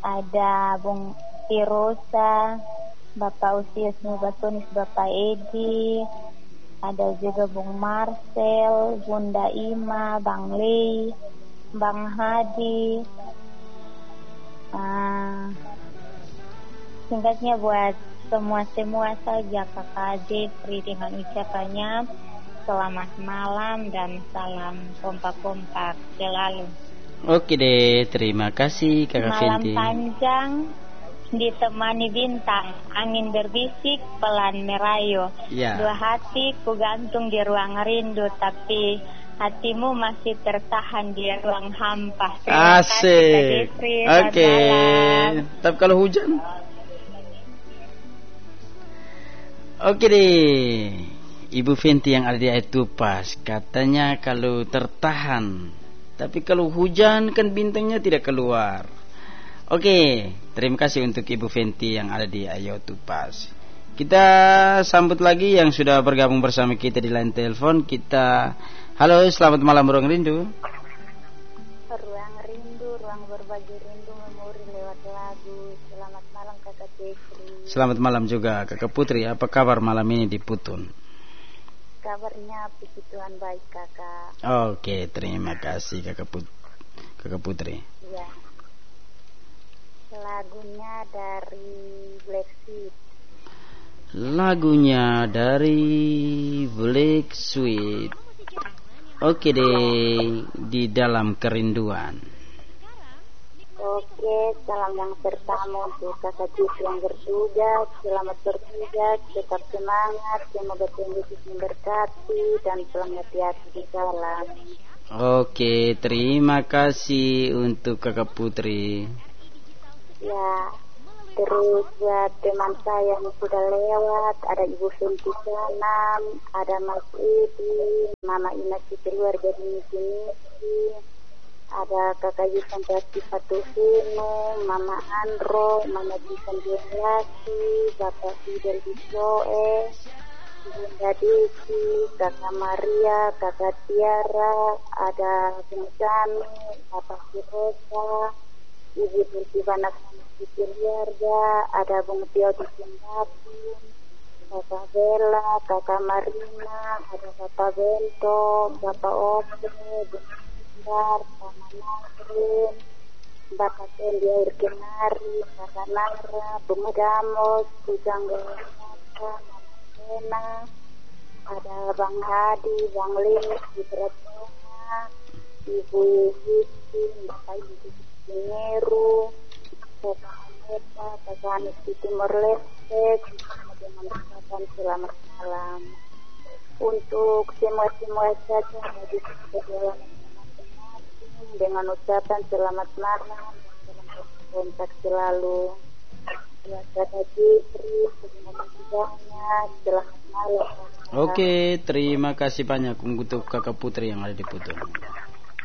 ada Bung Tirosa, Bapak Usias Mubatunis, Bapak Edi, ada juga Bung Marcel, Bunda Ima, Bang Lei, Bang Hadi. Singkatnya buat semua saja Kakak Jeffrey dengan ucapannya selamat malam dan salam kompak-kompak selalu. Oke deh, terima kasih Kakak Fenty. Malam panjang ditemani bintang, angin berbisik, pelan merayu. Ya. Dua hati ku gantung di ruang rindu, tapi hatimu masih tertahan di ruang hampa. Asik. Oke. Tapi kalau hujan? Oke deh. Ibu Fenty yang ada di Aitupas katanya kalau tertahan, tapi kalau hujan kan bintangnya tidak keluar. Oke, terima kasih untuk Ibu Fenty yang ada di Aitupas. Kita sambut lagi yang sudah bergabung bersama kita di line telepon. Halo, selamat malam Ruang Rindu. Ruang Rindu, ruang berbagi rindu memori lewat lagu. Selamat malam Kakak Jeffrey. Selamat malam juga Kakak Putri. Apa kabar malam ini di Putun? Kabarnya puji Tuhan baik Kakak. Oke, terima kasih Kakak Putri. Iya. Lagunya dari Black Sweet. Lagunya dari Black Sweet. Oke deh, di dalam kerinduan. Oke, salam yang pertama untuk Kakak Jeffrey yang bertugas. Selamat bertugas, tetap semangat, semoga Tuhan Yesus memberkati dan selamat hati di jalan. Oke, terima kasih untuk Kakak Putri. Ya, terus buat teman saya yang sudah lewat, ada Ibu Fenty Sanam, ada Mas Edi, Mama Ina keluarga di sini, ada Kakak Yusan Pasti Fatufino, Mama Andro, Mama Jisan Diolasi, Bapak Fidel Bisoe, Bunda Desi, Kakak Maria, Kakak Tiara, ada Bung Jami, Bapak Sirosa, Ibu Turtibana di keluarga, ada Bung Tio di Singapura, Kakak Bella, Kakak Marina, ada Bapak Bento, Bapak Ope, Bung Sindar, Mama Nasrin, Bapak Tendi Air Kenari, Kakak Nara, Bung Damos, Kujang Gelapa, Mama Sena, ada Bang Hadi, Bang Lim, Ibu Ratna, Ibu Yusi, Bapak Ibu Ngeru, Bapak Aneta, Bapak Anis di Timur Leste, dengan ucapan selamat malam. Untuk semua saja bagi perjalanan masing-masing dengan ucapan selamat malam dan selamat kontak selalu. Ya, Kakak Jeffrey, terima kasih banyak. Selamat malam. Oke, terima kasih banyak untuk Kakak Putri yang ada di Putu.